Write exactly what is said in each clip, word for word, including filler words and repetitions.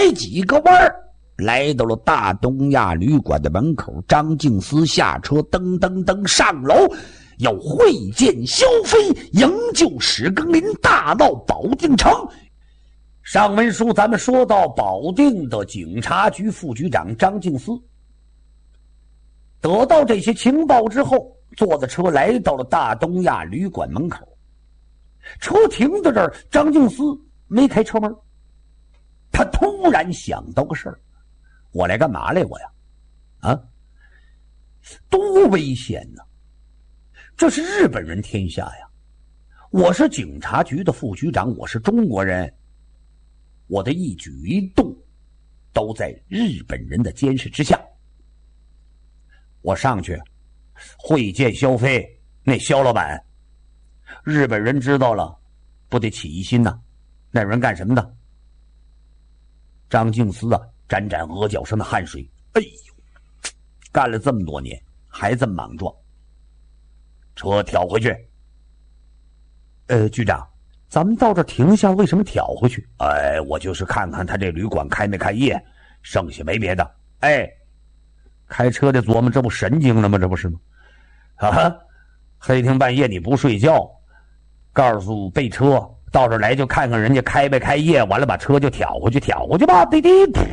拐几个弯儿，来到了大东亚旅馆的门口。张敬思下车，噔噔噔上楼，要会见萧飞，营救史庚林，大闹保定城。上文书咱们说到，保定的警察局副局长张敬思得到这些情报之后，坐着车来到了大东亚旅馆门口。车停在这儿，张敬思没开车门。他突然想到个事儿，我来干嘛来我呀？啊，多危险呢！这是日本人天下呀，我是警察局的副局长，我是中国人，我的一举一动都在日本人的监视之下。我上去会见萧飞，那萧老板，日本人知道了不得起疑心呐？那人干什么的？张敬思啊，沾沾额角上的汗水，哎呦，干了这么多年还这么莽撞。车挑回去。呃，局长，咱们到这停下，为什么挑回去？哎，我就是看看他这旅馆开没开业，剩下没别的。哎，开车的琢磨，这不神经了吗？这不是吗？啊，黑天半夜你不睡觉，告诉备车到这儿来就看看人家开没开业，完了把车就挑回去，挑回去吧，滴滴。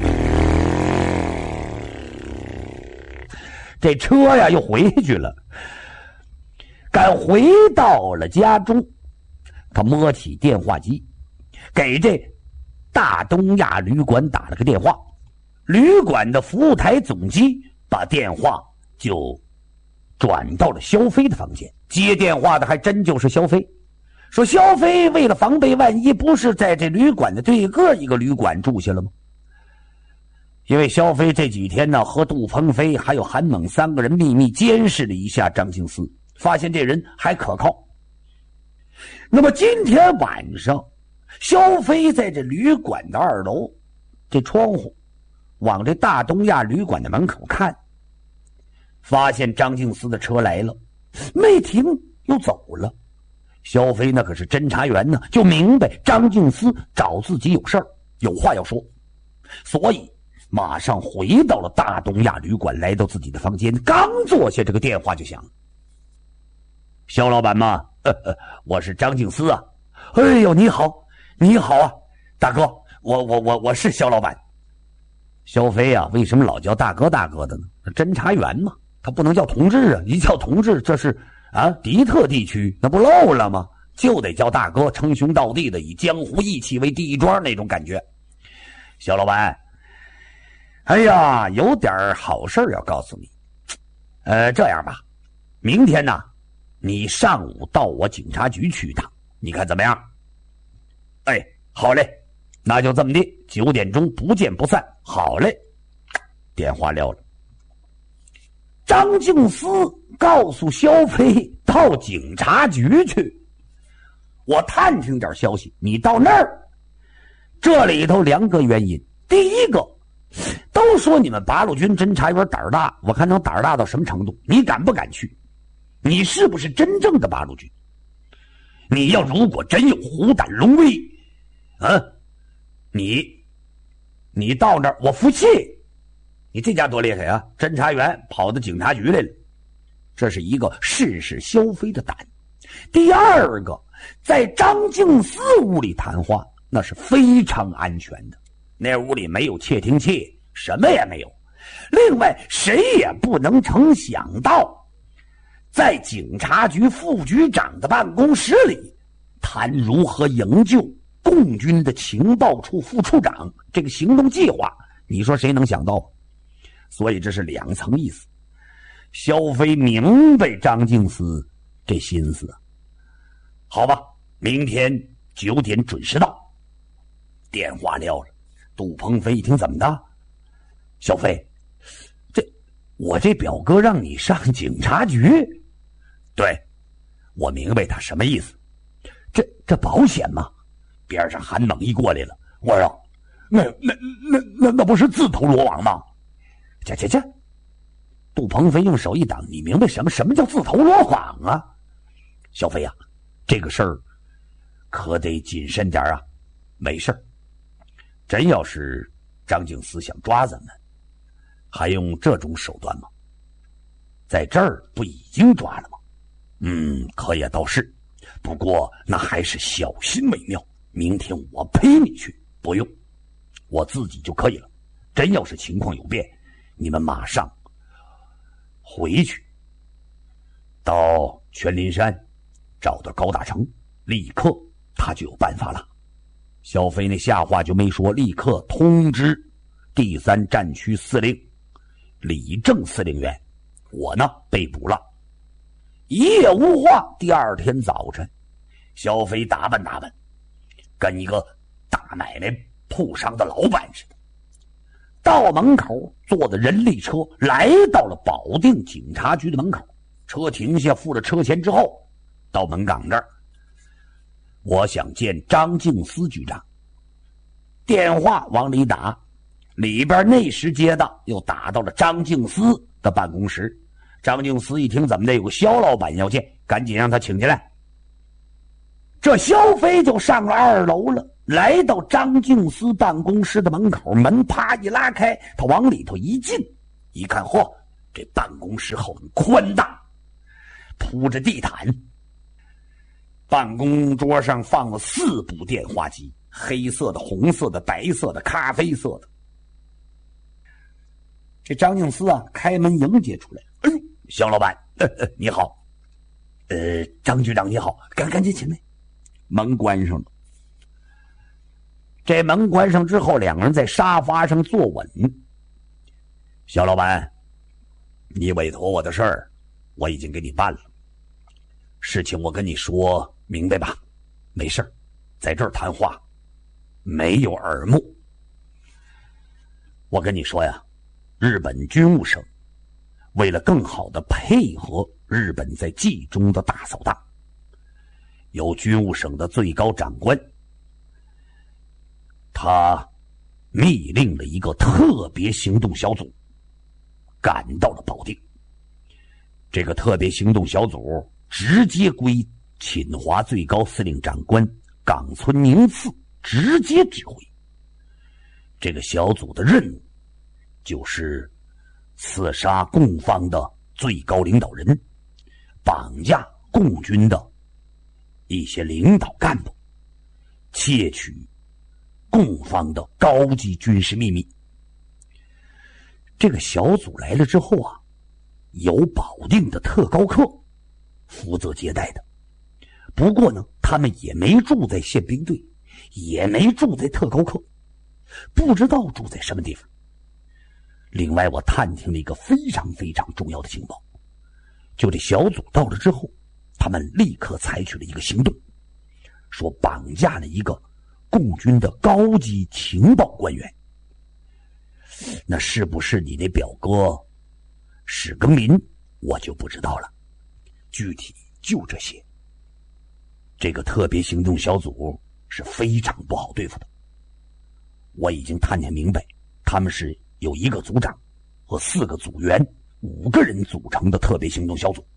这车呀又回去了。赶回到了家中，他摸起电话机，给这大东亚旅馆打了个电话。旅馆的服务台总机把电话就转到了萧飞的房间。接电话的还真就是萧飞，说萧飞为了防备万一，不是在这旅馆的对个一个旅馆住下了吗？因为萧飞这几天呢，和杜鹏飞还有韩猛三个人秘密监视了一下张敬思，发现这人还可靠。那么今天晚上，萧飞在这旅馆的二楼这窗户往这大东亚旅馆的门口看，发现张敬思的车来了，没停又走了。萧飞那可是侦查员呢，就明白张敬思找自己有事儿，有话要说，所以马上回到了大东亚旅馆，来到自己的房间，刚坐下，这个电话就响了。萧老板吗？呵呵，我是张敬思啊。哎呦，你好，你好啊，大哥，我我我我是萧老板。萧飞啊，为什么老叫大哥大哥的呢？侦查员嘛，他不能叫同志啊，一叫同志这是啊敌特地区，那不漏了吗？就得叫大哥，称兄道弟的，以江湖义气为第一桩那种感觉。萧老板，哎呀，有点好事要告诉你。呃，这样吧，明天呢，你上午到我警察局去一趟，你看怎么样？哎，好嘞，那就这么的，九点钟不见不散。好嘞，电话撂了。张敬思告诉萧飞到警察局去，我探听点消息，你到那儿。这里头两个原因，第一个，都说你们八路军侦察员胆儿大，我看能胆儿大到什么程度？你敢不敢去？你是不是真正的八路军？你要如果真有虎胆龙威，啊，你你到那儿我服气。你这家多厉害啊，侦察员跑到警察局来了，这是一个试试萧飞的胆。第二个，在张敬思屋里谈话，那是非常安全的，那屋里没有窃听器，什么也没有。另外谁也不能曾想到，在警察局副局长的办公室里谈如何营救共军的情报处副处长这个行动计划，你说谁能想到？所以这是两层意思。萧飞明白张敬思这心思，好吧，明天九点准时到。电话撂了。杜鹏飞一听，怎么的？小飞，这我这表哥让你上警察局？对，我明白他什么意思。这这保险吗？边上韩猛一过来了，我说那那那那那不是自投罗网吗？这这这，杜鹏飞用手一挡，你明白什么什么叫自投罗网啊？小飞呀、啊，这个事儿可得谨慎点啊。没事儿，真要是张敬思想抓咱们，还用这种手段吗？在这儿不已经抓了吗？嗯，可也倒是，不过那还是小心为妙。明天我陪你去。不用，我自己就可以了。真要是情况有变，你们马上回去，到全林山找到高大成，立刻他就有办法了。萧飞那下话就没说，立刻通知第三战区司令李正司令员，我呢被捕了。一夜无话，第二天早晨，萧飞打扮打扮，跟一个大买卖铺商的老板似的，到门口坐的人力车来到了保定警察局的门口，车停下，付了车钱之后，到门岗这儿，我想见张敬思局长。电话往里打，里边那时接的又打到了张敬思的办公室。张敬思一听怎么的有个萧老板要见，赶紧让他请进来。这萧飞就上了二楼了，来到张敬思办公室的门口，门啪一拉开，他往里头一进，一看，嚯，这办公室很宽大，铺着地毯，办公桌上放了四部电话机，黑色的、红色的、白色的、咖啡色的。这张敬思啊，开门迎接出来。哎呦，肖老板，呵呵，你好。呃，张局长你好，赶赶紧进来。门关上了。这门关上之后，两个人在沙发上坐稳。肖老板，你委托我的事儿，我已经给你办了。事情我跟你说明白吧？没事，在这儿谈话没有耳目。我跟你说呀，日本军务省为了更好的配合日本在冀中的大扫荡，由军务省的最高长官，他密令了一个特别行动小组赶到了保定。这个特别行动小组直接归侵华最高司令长官冈村宁次直接指挥。这个小组的任务就是刺杀共方的最高领导人，绑架共军的一些领导干部，窃取共方的高级军事秘密。这个小组来了之后啊，由保定的特高课负责接待的。不过呢，他们也没住在宪兵队，也没住在特高课，不知道住在什么地方。另外，我探听了一个非常非常重要的情报，就这小组到了之后，他们立刻采取了一个行动，说绑架了一个共军的高级情报官员。那是不是你那表哥史庚林，我就不知道了。具体就这些。这个特别行动小组是非常不好对付的。我已经探听明白，他们是有一个组长和四个组员，五个人组成的特别行动小组。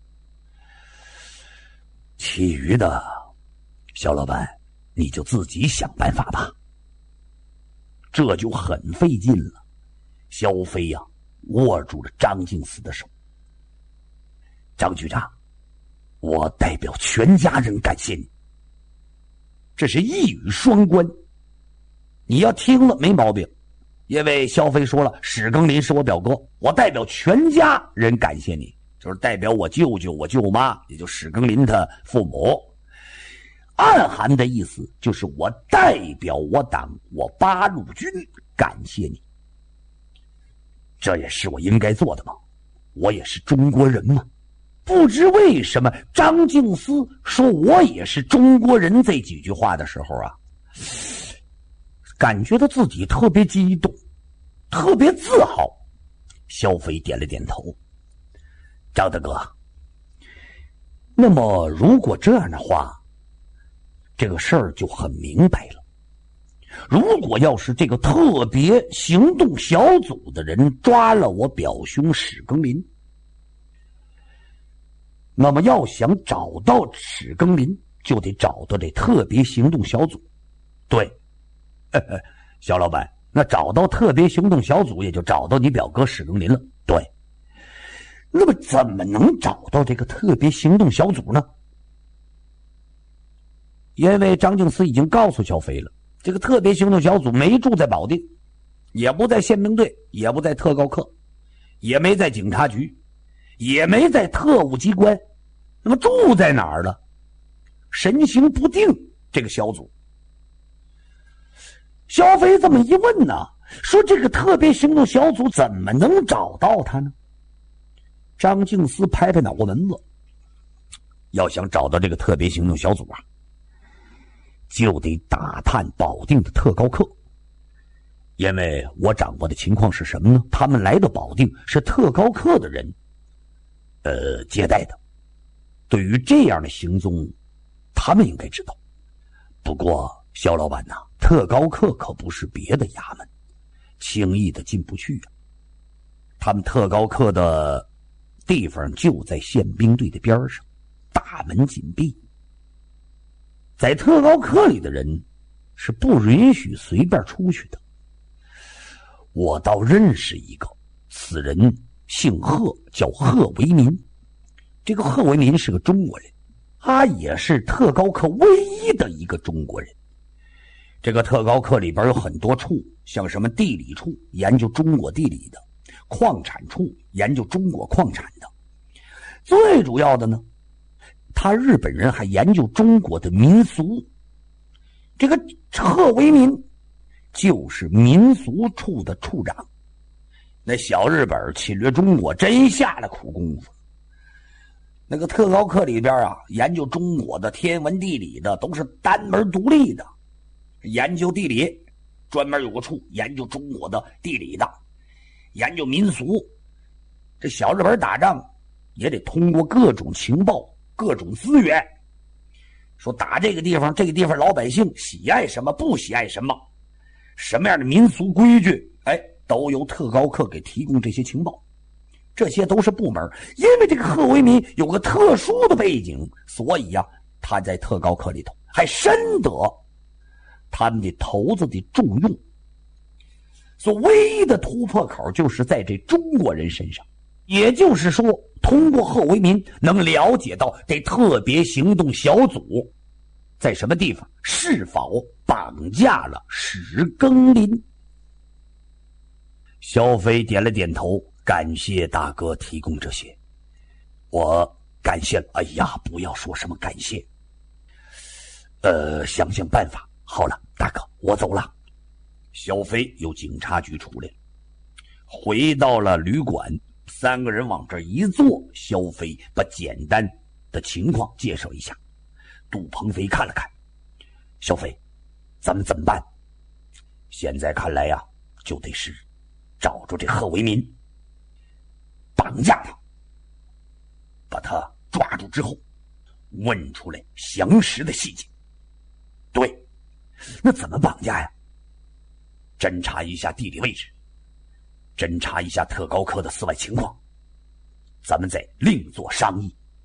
其余的，肖老板，你就自己想办法吧。这就很费劲了。萧飞呀、啊，握住了张敬思的手。张局长，我代表全家人感谢你。这是一语双关，你要听了没毛病。因为萧飞说了，史庚林是我表哥，我代表全家人感谢你，就是代表我舅舅、我舅妈，也就史庚林他父母。暗含的意思就是我代表我党，我八路军感谢你。这也是我应该做的嘛，我也是中国人嘛。不知为什么张敬思说我也是中国人这几句话的时候啊，感觉到自己特别激动，特别自豪。萧飞点了点头。张大哥，那么如果这样的话，这个事儿就很明白了。如果要是这个特别行动小组的人抓了我表兄史庚林，那么要想找到史庚林，就得找到这特别行动小组。对，呵呵，肖老板， 那找到特别行动小组，也就找到你表哥史更林了。对，那么怎么能找到这个特别行动小组呢？因为张敬思已经告诉小飞了，这个特别行动小组没住在保定，也不在宪兵队，也不在特高课，也没在警察局，也没在特务机关，那么住在哪儿了？神行不定。这个小组，小飞这么一问呢，说这个特别行动小组怎么能找到他呢？张敬思拍拍脑瓜门子，要想找到这个特别行动小组啊，就得打探保定的特高课。因为我掌握的情况是什么呢？他们来到保定是特高课的人呃接待的，对于这样的行踪他们应该知道。不过肖老板呐、啊，特高课可不是别的衙门，轻易的进不去啊。他们特高课的地方就在宪兵队的边上，大门紧闭。在特高课里的人是不允许随便出去的。我倒认识一个，此人姓贺，叫贺为民。这个贺为民是个中国人，他也是特高课唯一的一个中国人。这个特高课里边有很多处，像什么地理处研究中国地理的，矿产处研究中国矿产的，最主要的呢，他日本人还研究中国的民俗。这个贺为民就是民俗处的处长。那小日本侵略中国真下了苦功夫。那个特高课里边啊，研究中国的天文地理的都是单门独立的。研究地理专门有个处研究中国的地理的，研究民俗。这小日本打仗也得通过各种情报、各种资源，说打这个地方，这个地方老百姓喜爱什么，不喜爱什么，什么样的民俗规矩，哎，都由特高课给提供这些情报。这些都是部门，因为这个贺为民有个特殊的背景，所以呀、啊，他在特高课里头还深得他们的头子的重用。所唯一的突破口就是在这中国人身上，也就是说，通过贺为民能了解到这特别行动小组在什么地方，是否绑架了史更林。萧飞点了点头，感谢大哥提供这些。我感谢了。哎呀，不要说什么感谢，呃，想想办法。好了，大哥，我走了。萧飞由警察局出来了，回到了旅馆，三个人往这一坐，萧飞把简单的情况介绍一下。杜鹏飞看了看，萧飞，咱们怎么办？现在看来呀、啊，就得是找着这贺为民，绑架他，把他抓住之后，问出来详实的细节。对，那怎么绑架呀？侦查一下地理位置，侦查一下特高课的四外情况，咱们再另做商议。